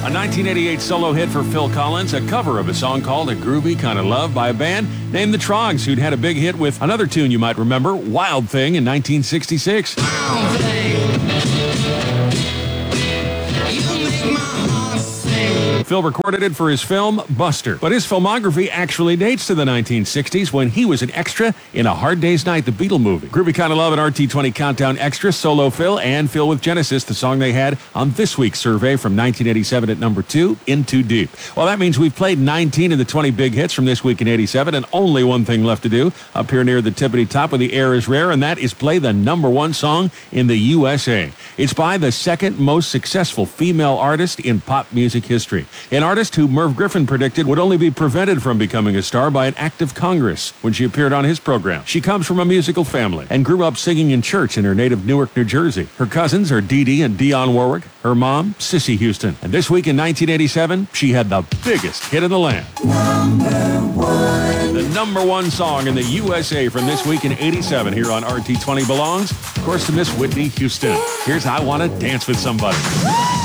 A 1988 solo hit for Phil Collins, a cover of a song called A Groovy Kind of Love by a band named the Trogs, who'd had a big hit with another tune you might remember, Wild Thing, in 1966. Wild thing. You make my heart sing. Phil recorded it for his film, Buster. But his filmography actually dates to the 1960s when he was an extra in A Hard Day's Night, the Beatle movie. Groovy Kind of Love and RT20 Countdown Extra, Solo Phil, and Phil with Genesis, the song they had on this week's survey from 1987 at number 2, In Too Deep. Well, that means we've played 19 of the 20 big hits from this week in 87, and only one thing left to do up here near the tippity top of The Air is Rare, and that is play the number one song in the USA. It's by the second most successful female artist in pop music history. An artist who Merv Griffin predicted would only be prevented from becoming a star by an act of Congress when she appeared on his program. She comes from a musical family and grew up singing in church in her native Newark, New Jersey. Her cousins are Dee Dee and Dionne Warwick. Her mom, Cissy Houston. And this week in 1987, she had the biggest hit in the land. The number one song in the USA from this week in 87 here on RT20 belongs, of course, to Miss Whitney Houston. Here's I Want to Dance with Somebody.